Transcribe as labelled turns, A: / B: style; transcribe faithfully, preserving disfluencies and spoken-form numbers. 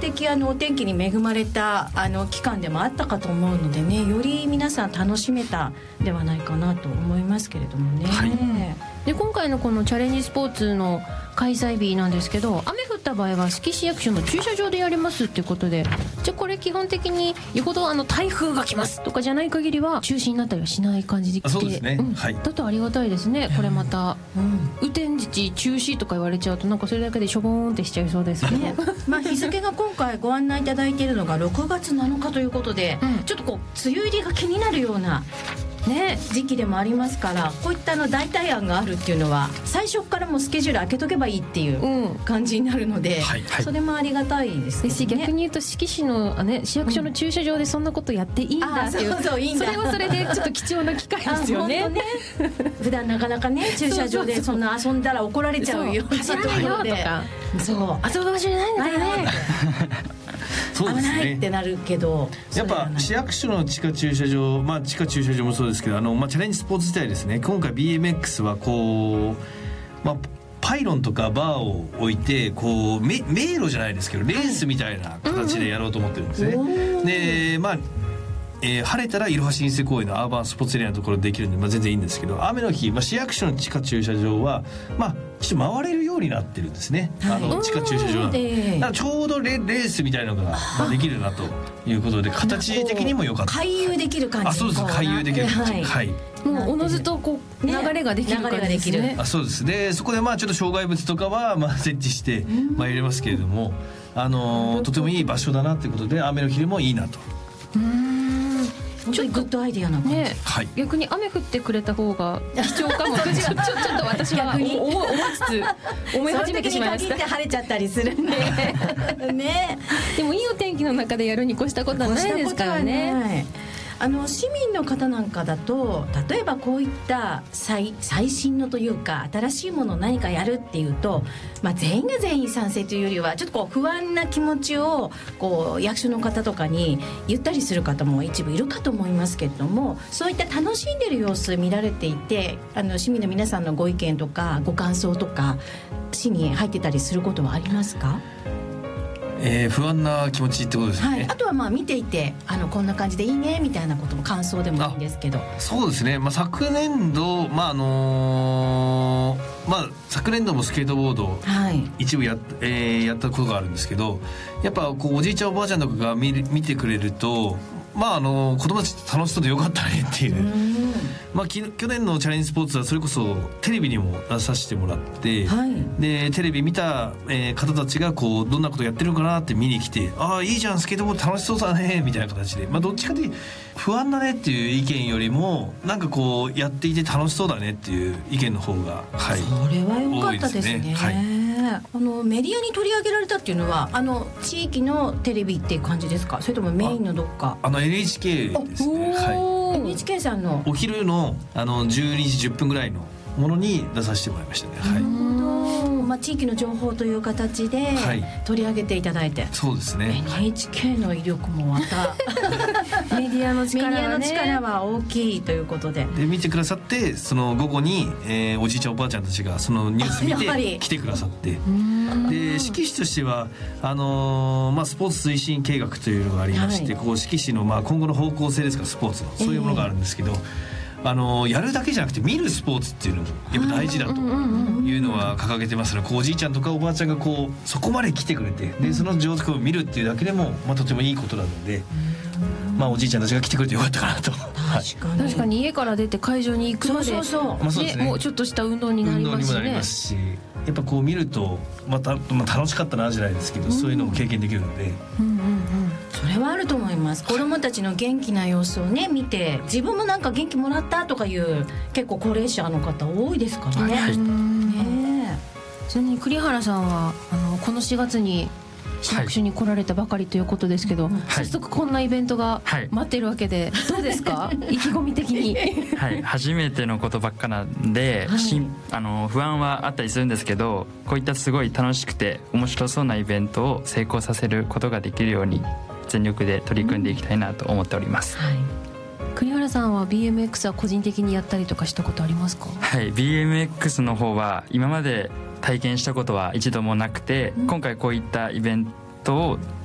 A: 的あのお天気に恵まれたあの期間でもあったかと思うのでね、より皆さん楽しめたではないかなと思いますけれどもね、はい、
B: で今回のこのチャレンジスポーツの開催日なんですけど、雨降った場合は志木市役所の駐車場でやりますっていうことで、じゃあこれ基本的によほどあの台風が来ますとかじゃない限りは中止になったりはしない感じで来て、
C: そうですね、
B: うん
C: はい、
B: だとありがたいですね。これまた、うん、雨天時中止とか言われちゃうとなんかそれだけでしょぼーんってしちゃいそうですね。
A: まあ日付が今回ご案内いただいているのがろくがつなのかということで、うん、ちょっとこう梅雨入りが気になるようなね、時期でもありますから、こういったの代替案があるっていうのは最初からもうスケジュール開けとけばいいっていう感じになるので、うんはいはい、それもありがたいですけどね。
B: 逆に言うと志木市の、ね、市役所の駐車場でそんなことやっていいんだっていう、うん、そうそういいんだ、それはそれでちょっと貴重な機会ですよね。ね
A: 普段なかなかね駐車場でそんな遊んだら怒られちゃうようなところで、そう遊ぶ場所じゃないんだよね
C: そうですね、
A: 危ないってなるけど、
C: やっぱ市役所の地下駐車場、まあ、地下駐車場もそうですけど、あの、まあ、チャレンジスポーツ自体ですね、今回 ビーエムエックス はこう、まあ、パイロンとかバーを置いてこう迷路じゃないですけどレースみたいな形でやろうと思ってるんですね、うんうん、でまあえー、晴れたらいろは新生公園のアーバンスポーツエリアのところでできるんで、まあ、全然いいんですけど、雨の日、まあ、市役所の地下駐車場は、まあ、ちょっと回れるようになってるんですね、はい、あの地下駐車場なんで、えー、だからちょうど レ, レースみたいなのが、まあ、できるなということで形的にも良かった。
A: 回遊できる感じ。
C: あ、そうです、回遊できる感じ、はい
B: はい、もうおのずとこう流れができる感じですね。
C: あ、そうですね。そこでまあちょっと障害物とかはまあ設置してまあ入れますけれども、あのー、とてもいい場所だなということで雨の日でもいいなと。
A: うーん、ちょっとグッドアイデアな感じ、ね、
C: はい、
B: 逆に雨降ってくれた方が貴重かもちょ, ちょっと私は思思いつつ思い始めてしまいました。
A: その時に限って晴れちゃったりするんでね。
B: でもいいお天気の中でやるに越したことはないですからね。
A: あの市民の方なんかだと、例えばこういった 最, 最新のというか新しいものを何かやるっていうと、まあ、全員が全員賛成というよりはちょっとこう不安な気持ちをこう役所の方とかに言ったりする方も一部いるかと思いますけれども、そういった楽しんでる様子見られていて、あの市民の皆さんのご意見とかご感想とか市に入ってたりすることはありますか？
C: えー、不安な気持ちってことですね、はい、
A: あとはまあ見ていてあのこんな感じでいいねみたいなことも感想でもいいんですけど。
C: そうですね、まあ、昨年度、まああのーまあ、昨年度もスケートボード一部 や,、はいえー、やったことがあるんですけど、やっぱこうおじいちゃんおばあちゃんとかが 見, 見てくれると、まあ、あの子供たち楽しそうでよかったねっていう、うんまあ、き去年のチャレンジスポーツはそれこそテレビにも出させてもらって、はい、でテレビ見た、えー、方たちがこうどんなことやってるのかなって見に来て、ああいいじゃんスケートボード楽しそうだねみたいな形で、まあ、どっちかというと不安だねっていう意見よりもなんかこうやっていて楽しそうだねっていう意見の方が、はい、
A: それは良かったですね。はい、あのメディアに取り上げられたっていうのはあの地域のテレビっていう感じですか、それともメインのどっか。
C: あの エヌエイチケー ですね、
A: はい、エヌエイチケー さんの
C: お昼 の, あのじゅうにじじゅっぷんぐらいのものに出させてもらいましたね。はい、
A: まあ、地域の情報という形で取り上げていただいて、はい、
C: そうですね、
A: エヌエイチケー の威力もまた
B: メディアの力は、ね、
A: メディアの力は大きいということで、
C: で見てくださって、その午後に、えー、おじいちゃんおばあちゃんたちがそのニュース見て来てくださって、で式市としてはあのーまあ、スポーツ推進計画というのがありまして、はい、こう式市の、まあ、今後の方向性ですからスポーツのそういうものがあるんですけど、えーあのやるだけじゃなくて見るスポーツっていうのもやっぱ大事だというのは掲げてますので、こうおじいちゃんとかおばあちゃんがこうそこまで来てくれて、でその状況を見るっていうだけでも、まあ、とてもいいことなので、まあ、おじいちゃんたちが来てくれてよかったかなと。
A: 確かに、
B: 確かに家から出て会場に行くまで、
A: そうそうそう、
C: まあそうですね、
B: もうちょっとした運動になりますしね。運動にもなります
C: し、やっぱこう見るとまた、まあ、楽しかったなじゃないですけど、うん、そういうのも経験できるので、
A: うんうんうん、それはあると思います。子どもたちの元気な様子をね見て、自分もなんか元気もらったとかいう結構高齢者の方多いですからね。はい、ね
B: ちなみに栗原さんはあのこのしがつに市役所に来られたばかりということですけど、はい、早速こんなイベントが待ってるわけで、はい、どうですか意気込み的に。
D: はい、初めてのことばっかなんで、はい、しあの不安はあったりするんですけど、こういったすごい楽しくて面白そうなイベントを成功させることができるように全力で取り組んでいきたいなと思っております。
B: はい、栗原さんは ビーエムエックス は個人的にやったりとかしたことありますか？
D: はい、ビーエムエックス の方は今まで体験したことは一度もなくて、うん、今回こういったイベントを